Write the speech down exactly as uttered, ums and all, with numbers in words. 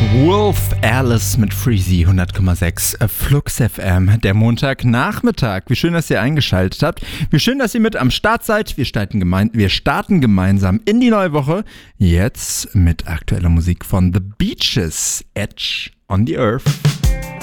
Wolf Alice mit Freezy hundert Komma sechs Flux F M, der Montagnachmittag. Wie schön, dass ihr eingeschaltet habt. Wie schön, dass ihr mit am Start seid. Wir starten, gemein- wir starten gemeinsam in die neue Woche. Jetzt mit aktueller Musik von The Beaches, Edge on the Earth.